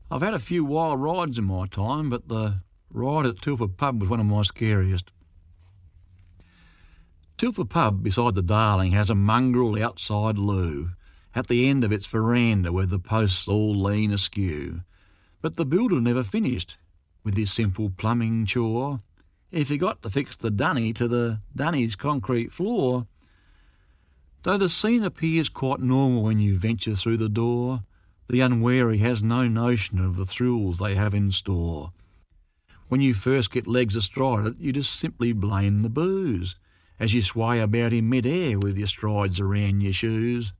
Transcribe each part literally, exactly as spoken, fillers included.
I've had a few wild rides in my time, but the ride at Tilpa Pub was one of my scariest. Tilpa Pub beside the Darling has a mongrel outside loo at the end of its veranda where the posts all lean askew. But the builder never finished with his simple plumbing chore. He forgot to fix the dunny to the dunny's concrete floor. Though the scene appears quite normal when you venture through the door, the unwary has no notion of the thrills they have in store. When you first get legs astride it, you just simply blame the booze as you sway about in mid-air with your strides around your shoes.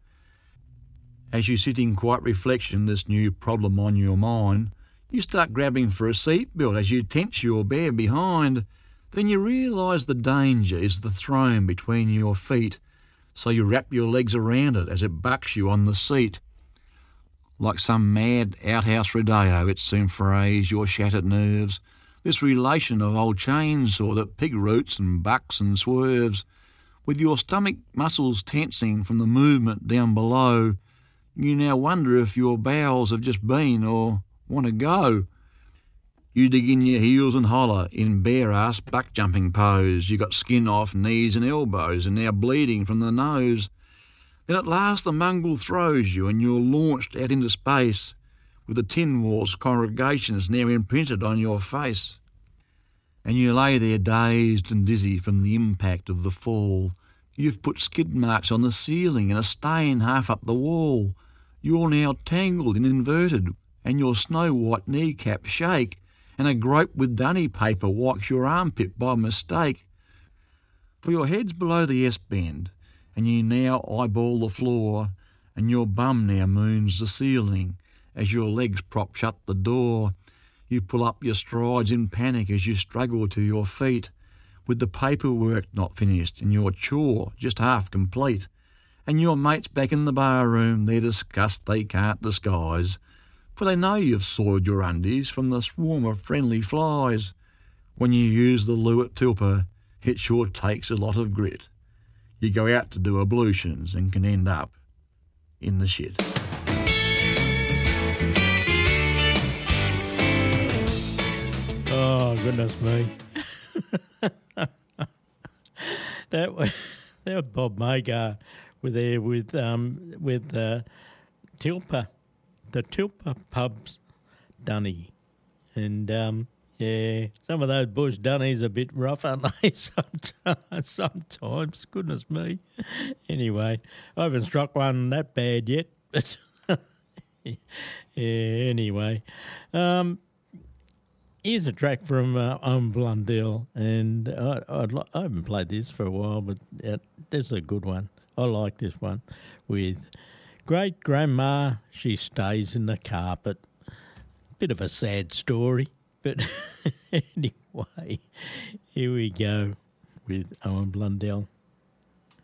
As you sit in quiet reflection, this new problem on your mind, you start grabbing for a seatbelt as you tense your bare behind. Then you realise the danger is the throne between your feet, so you wrap your legs around it as it bucks you on the seat. Like some mad outhouse rodeo, it soon frays your shattered nerves. This relation of old chainsaw that pig roots and bucks and swerves. With your stomach muscles tensing from the movement down below, you now wonder if your bowels have just been or want to go. You dig in your heels and holler in bare-ass buck-jumping pose. You got skin off knees and elbows and now bleeding from the nose. Then at last the mongrel throws you and you're launched out into space with the tin walls congregations now imprinted on your face. And you lay there dazed and dizzy from the impact of the fall. You've put skid marks on the ceiling and a stain half up the wall. You're now tangled and inverted, and your snow-white kneecaps shake, and a grope with dunny paper wipes your armpit by mistake. For your head's below the S-bend, and you now eyeball the floor, and your bum now moons the ceiling as your legs prop shut the door. You pull up your strides in panic as you struggle to your feet, with the paperwork not finished and your chore just half complete. And your mates back in the bar room, their disgust they can't disguise, for they know you've soiled your undies from the swarm of friendly flies. When you use the loo at Tilpa, it sure takes a lot of grit. You go out to do ablutions and can end up in the shit. Oh, goodness me. that was that was Bob Magar with there with um with uh, Tilpa, the Tilpa Pub's dunny, and um yeah, some of those bush dunnies are a bit rough, aren't they? Sometimes, sometimes, goodness me. Anyway, I haven't struck one that bad yet, but yeah. Anyway, um. Here's a track from uh, Owen Blundell, and I, I'd li- I haven't played this for a while, but uh, this is a good one. I like this one. With Great Grandma, She Stays in the Carpet. Bit of a sad story, but anyway, here we go with Owen Blundell.